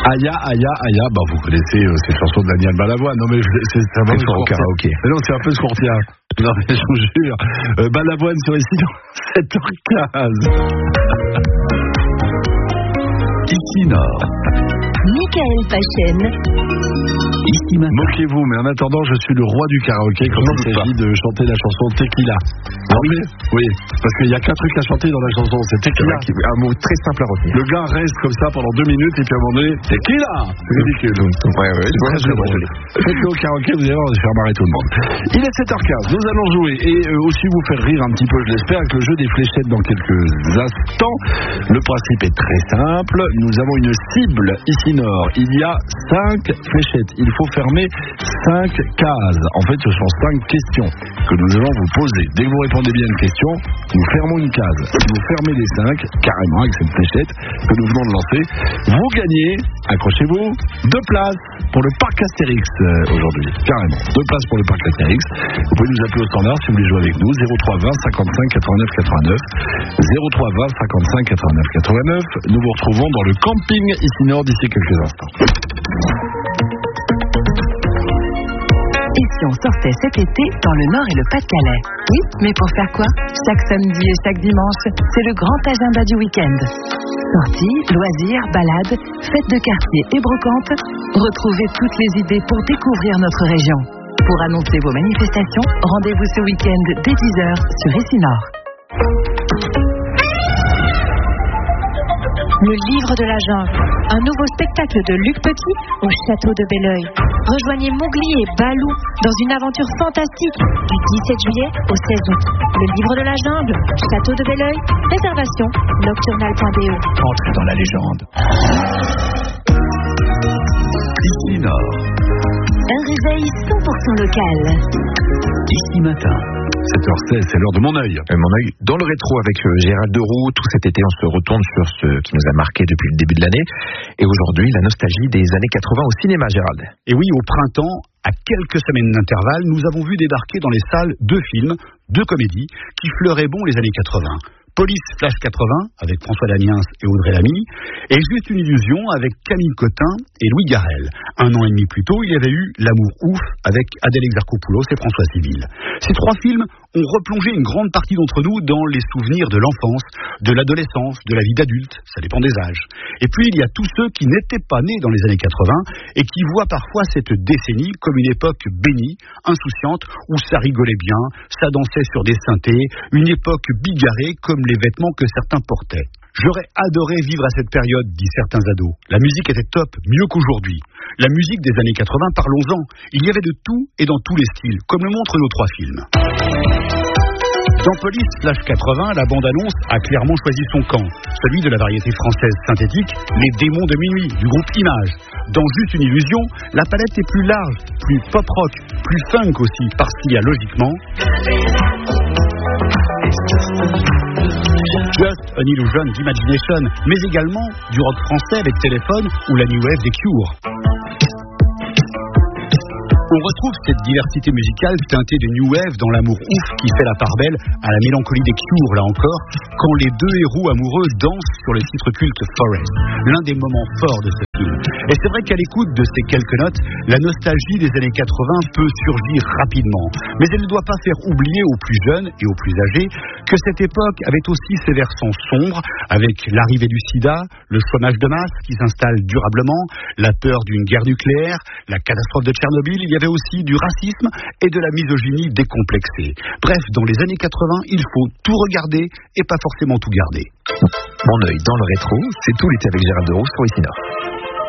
Aya, Aya, Aya. Bah, vous connaissez ces chansons de Daniel Balavoine. Non, mais ça va au karaoké. Mais non, c'est un peu Scourtia. Non, mais je vous jure. Balavoine sur ici dans 7h15. Ici Nord. Michael Pachen. Ici maintenant. Moquez-vous, mais en attendant, je suis le roi du karaoké quand il s'agit de chanter la chanson Tequila. Oui, parce qu'il y a qu'un truc à chanter dans la chanson, c'est Tequila. Un mot très simple à retenir. Le gars reste comme ça pendant 2 minutes et puis à un moment donné, Tequila. C'est ridicule. Ouais, c'est faites-le au karaoké, vous allez voir, on va faire marrer tout le monde. Il est 7h15, nous allons jouer et aussi vous faire rire un petit peu, je l'espère, avec le jeu des fléchettes dans quelques instants. Le principe est très simple. Nous avons une cible ici Nord. Il y a 5 fléchettes. Il faut fermer 5 cases. En fait, ce sont 5 questions que nous allons vous poser. Dès que vous répondez bien à une question, nous fermons une case. Si vous fermez les 5, carrément avec cette fléchette que nous venons de lancer, vous gagnez, accrochez-vous, 2 places pour le parc Astérix aujourd'hui. Carrément. 2 places pour le parc Astérix. Vous pouvez nous appeler au standard si vous voulez jouer avec nous. 03 20 55 89 89. 03 20 55 89 89. Nous vous retrouvons dans le camping ici Nord d'ici quelques instants. Et si on sortait cet été dans le Nord et le Pas-de-Calais? Oui, mais pour faire quoi? Chaque samedi et chaque dimanche, c'est le grand agenda du week-end. Sorties, loisirs, balades, fêtes de quartier et brocantes, retrouvez toutes les idées pour découvrir notre région. Pour annoncer vos manifestations, rendez-vous ce week-end dès 10h sur Ici Nord. Le livre de la jungle, un nouveau spectacle de Luc Petit au château de Belleuil. Rejoignez Mowgli et Balou dans une aventure fantastique du 17 juillet au 16 août. Le livre de la jungle, château de Belleuil, réservation nocturnal.be. Entrez dans la légende. Ici Nord. Un réveil 100% local. Ici matin. 7h16, c'est l'heure de mon œil. Mon œil dans le rétro avec Gérald Deroux. Tout cet été, on se retourne sur ce qui nous a marqué depuis le début de l'année. Et aujourd'hui, la nostalgie des années 80 au cinéma, Gérald. Et oui, au printemps, à quelques semaines d'intervalle, nous avons vu débarquer dans les salles 2 films, 2 comédies, qui fleuraient bon les années 80. Police Flash 80 avec François Damiens et Audrey Lamy, et Juste une illusion avec Camille Cotin et Louis Garrel. 1 an et demi plus tôt, il y avait eu L'amour ouf avec Adèle Exarchopoulos et François Civil. Ces 3 films ont replongé une grande partie d'entre nous dans les souvenirs de l'enfance, de l'adolescence, de la vie d'adulte, ça dépend des âges. Et puis il y a tous ceux qui n'étaient pas nés dans les années 80 et qui voient parfois cette décennie comme une époque bénie, insouciante, où ça rigolait bien, ça dansait sur des synthés, une époque bigarrée comme les vêtements que certains portaient. J'aurais adoré vivre à cette période, dit certains ados. La musique était top, mieux qu'aujourd'hui. La musique des années 80, parlons-en. Il y avait de tout et dans tous les styles, comme le montrent nos 3 films. Dans Police Flash 80, la bande-annonce a clairement choisi son camp, celui de la variété française synthétique, Les Démons de Minuit, du groupe Image. Dans Juste une illusion, la palette est plus large, plus pop-rock, plus funk aussi, parce qu'il y a logiquement Just an Illusion d'Imagination, mais également du rock français avec Téléphone ou la New Wave des Cure. On retrouve cette diversité musicale teintée de New Wave dans L'amour ouf qui fait la part belle à la mélancolie des Cure, là encore, quand les 2 héros amoureux dansent sur le titre culte Forest, l'un des moments forts de ce film. Et c'est vrai qu'à l'écoute de ces quelques notes, la nostalgie des années 80 peut surgir rapidement. Mais elle ne doit pas faire oublier aux plus jeunes et aux plus âgés que cette époque avait aussi ses versants sombres, avec l'arrivée du sida, le chômage de masse qui s'installe durablement, la peur d'une guerre nucléaire, la catastrophe de Tchernobyl. Il y avait aussi du racisme et de la misogynie décomplexée. Bref, dans les années 80, il faut tout regarder et pas forcément tout garder. Mon œil dans le rétro, c'est tout l'été avec Gérald Deroux sur Ici Nord.